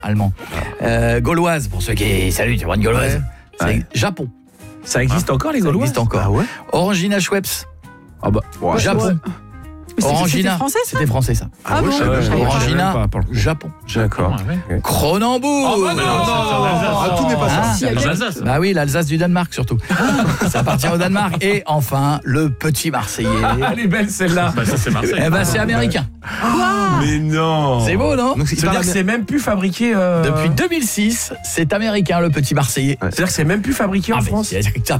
allemand. Gauloise, pour ceux qui... Salut, tu vois une gauloise. C'est Japon. Ça existe encore, les Ça Gaulois? existe encore. Ah ouais? Orangina Schweppes. Ah bah, ouais. Japon. Mais Orangina. c'était français, ça? C'était français, ça. Ah bon? je savais pas. Orangina, pas, pour le coup. Japon. D'accord. Cronenbourg. Oh, bah non, Ah, tout n'est pas ça. Si, il y a Dans bien- l'Alsace. Bah oui, l'Alsace du Danemark surtout. Ça appartient au Danemark. Et enfin, le petit Marseillais. Elle est belle celle-là. Bah ça c'est Marseille. Eh ben c'est américain. Mais non. C'est beau, non? Donc, il C'est-à-dire parle que c'est même plus fabriqué. Depuis 2006, c'est américain, le petit Marseillais. C'est-à-dire que c'est même plus fabriqué en Ah, mais France. c'est-